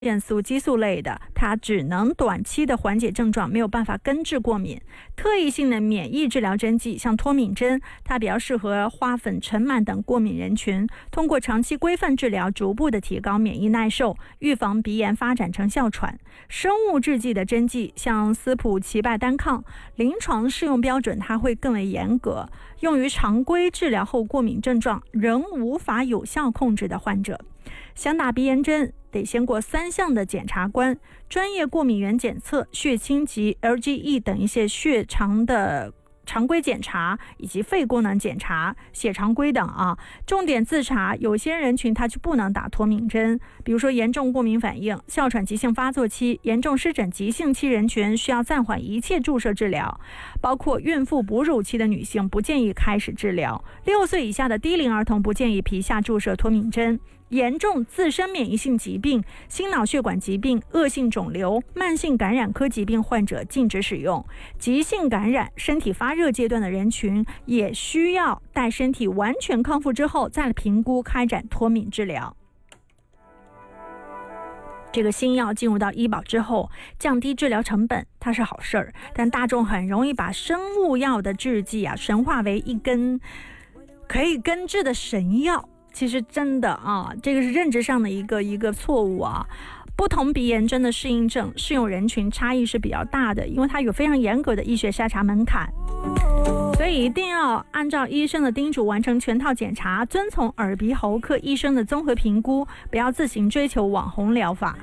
变素、激素类的，它只能短期的缓解症状，没有办法根治过敏。特异性的免疫治疗针剂，像脱敏针，它比较适合花粉、尘螨等过敏人群。通过长期规范治疗，逐步的提高免疫耐受，预防鼻炎发展成哮喘。生物制剂的针剂，像斯普齐拜单抗，临床适用标准它会更为严格，用于常规治疗后过敏症状仍无法有效控制的患者。想打鼻炎针，得先过3项的检察官：专业过敏原检测、血清及 LGE 等一些血常的常规检查，以及肺功能检查、血常规等啊。重点自查，有些人群他就不能打脱敏针，比如说严重过敏反应、哮喘急性发作期、严重湿疹急性期人群需要暂缓一切注射治疗，包括孕妇、哺乳期的女性不建议开始治疗，6岁以下的低龄儿童不建议皮下注射脱敏针。严重自身免疫性疾病、心脑血管疾病、恶性肿瘤、慢性感染科疾病患者禁止使用。急性感染、身体发热阶段的人群也需要待身体完全康复之后再评估开展脱敏治疗。这个新药进入到医保之后，降低治疗成本，它是好事儿，但大众很容易把生物药的制剂神化为一根可以根治的神药。其实真的这个是认知上的一个错误啊。不同鼻炎针的适应症适用人群差异是比较大的，因为它有非常严格的医学筛查门槛，所以一定要按照医生的叮嘱完成全套检查，遵从耳鼻喉科医生的综合评估，不要自行追求网红疗法。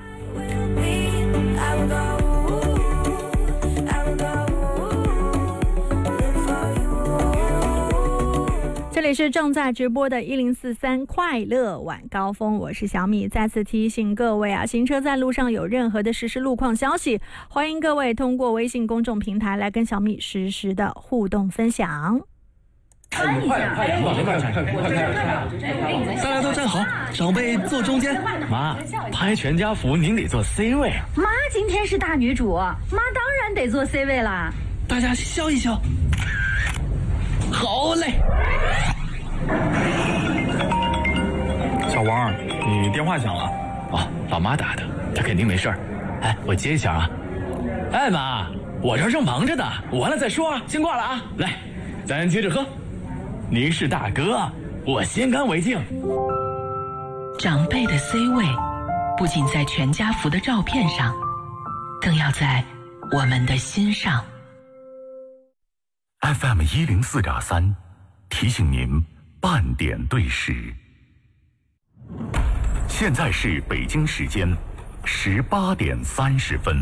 这里是正在直播的1043快乐晚高峰，我是小米。再次提醒各位行车在路上有任何的实时路况消息，欢迎各位通过微信公众平台来跟小米实时的互动分享。 快大家都站好，长辈坐中间。 妈，拍全家福您得坐 C 位。 妈今天是大女主，妈当然得坐 C 位啦。 大家笑一笑。好嘞。 小王，你电话响了。老妈打的，她肯定没事儿。哎，我接一下啊。哎妈，我这正忙着呢，完了再说啊，先挂了啊。来，咱接着喝。您是大哥，我先干为敬。 长辈的 C 位，不仅在全家福的照片上，更要在我们的心上。 FM 104.3，提醒您半点对时。现在是北京时间18点30分。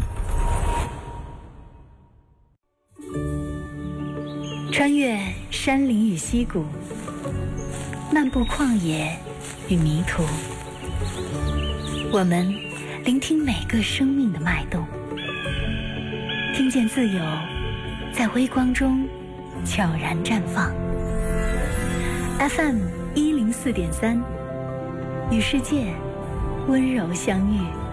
穿越山林与溪谷，漫步旷野与迷途，我们聆听每个生命的脉动，听见自由在微光中悄然绽放。FM 104.3，与世界温柔相遇。